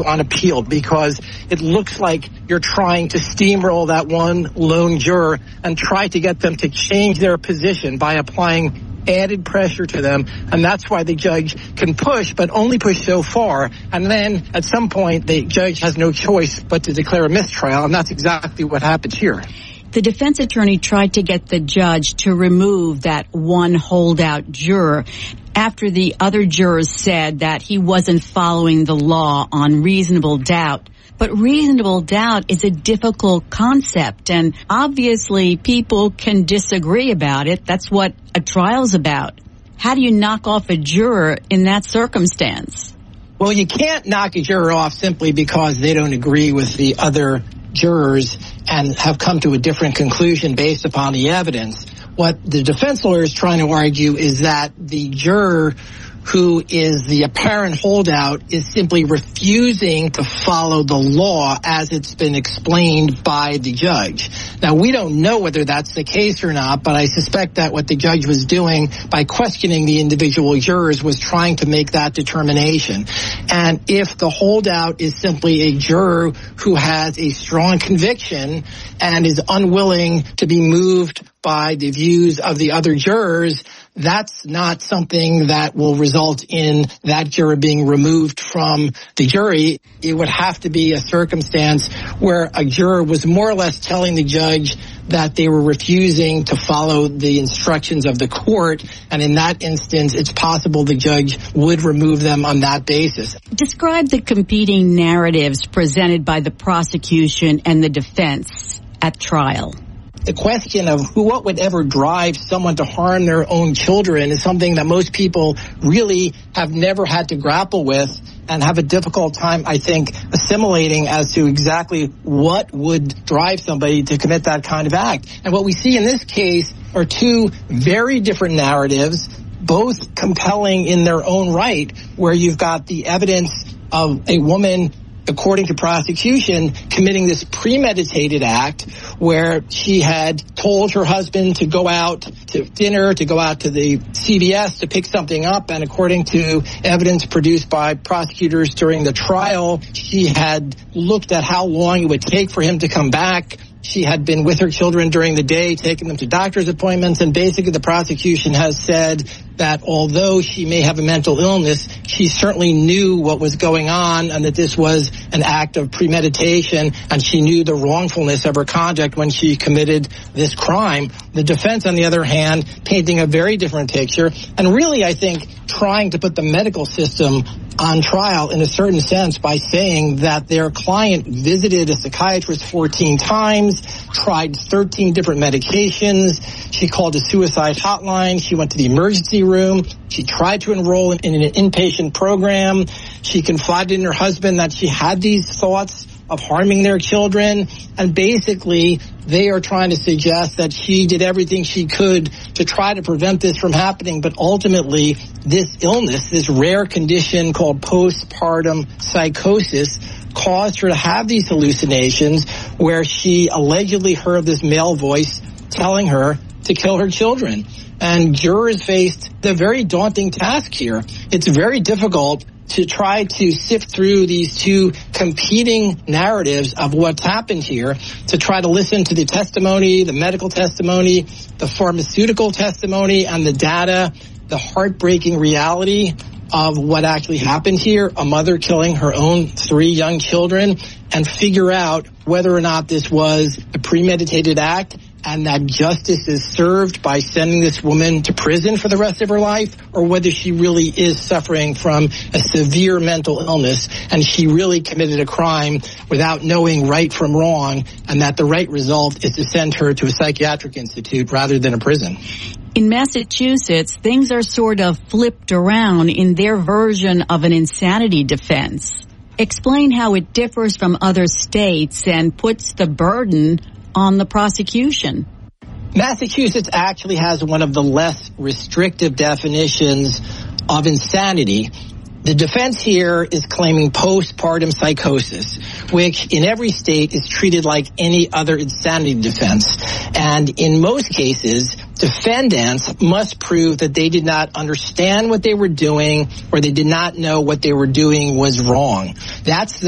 on appeal, because it looks like you're trying to steamroll that one lone juror and try to get them to change their position by applying added pressure to them, and that's why the judge can push, but only push so far, and then at some point the judge has no choice but to declare a mistrial, and that's exactly what happens here. The defense attorney tried to get the judge to remove that one holdout juror after the other jurors said that he wasn't following the law on reasonable doubt. But reasonable doubt is a difficult concept, and obviously people can disagree about it. That's what a trial's about. How do you knock off a juror in that circumstance? Well, you can't knock a juror off simply because they don't agree with the other jurors and have come to a different conclusion based upon the evidence. What the defense lawyer is trying to argue is that the juror who is the apparent holdout is simply refusing to follow the law as it's been explained by the judge. Now, we don't know whether that's the case or not, but I suspect that what the judge was doing by questioning the individual jurors was trying to make that determination. And if the holdout is simply a juror who has a strong conviction and is unwilling to be moved by the views of the other jurors, that's not something that will result in that juror being removed from the jury. It would have to be a circumstance where a juror was more or less telling the judge that they were refusing to follow the instructions of the court, and in that instance, it's possible the judge would remove them on that basis. Describe the competing narratives presented by the prosecution and the defense at trial. The question of what would ever drive someone to harm their own children is something that most people really have never had to grapple with and have a difficult time, I think, assimilating as to exactly what would drive somebody to commit that kind of act. And what we see in this case are two very different narratives, both compelling in their own right, where you've got the evidence of a woman, according to prosecution, committing this premeditated act where she had told her husband to go out to dinner, to go out to the CVS to pick something up. And according to evidence produced by prosecutors during the trial, she had looked at how long it would take for him to come back. She had been with her children during the day, taking them to doctor's appointments, and basically the prosecution has said that although she may have a mental illness, she certainly knew what was going on and that this was an act of premeditation, and she knew the wrongfulness of her conduct when she committed this crime. The defense, on the other hand, painting a very different picture, and really, I think, trying to put the medical system on trial in a certain sense by saying that their client visited a psychiatrist 14 times, tried 13 different medications, she called a suicide hotline, she went to the emergency room, she tried to enroll in an inpatient program, she confided in her husband that she had these thoughts of harming their children, and basically they are trying to suggest that she did everything she could to try to prevent this from happening, but ultimately this illness, this rare condition called postpartum psychosis, caused her to have these hallucinations where she allegedly heard this male voice telling her to kill her children. And jurors faced the very daunting task here. It's very difficult to try to sift through these two competing narratives of what's happened here, to try to listen to the testimony, the medical testimony, the pharmaceutical testimony, and the data, the heartbreaking reality of what actually happened here, a mother killing her own 3 young children, and figure out whether or not this was a premeditated act and that justice is served by sending this woman to prison for the rest of her life, or whether she really is suffering from a severe mental illness and she really committed a crime without knowing right from wrong, and that the right result is to send her to a psychiatric institute rather than a prison. In Massachusetts, things are sort of flipped around in their version of an insanity defense. Explain how it differs from other states and puts the burden on the prosecution. Massachusetts actually has one of the less restrictive definitions of insanity. The defense here is claiming postpartum psychosis, which in every state is treated like any other insanity defense. And in most cases, defendants must prove that they did not understand what they were doing or they did not know what they were doing was wrong. That's the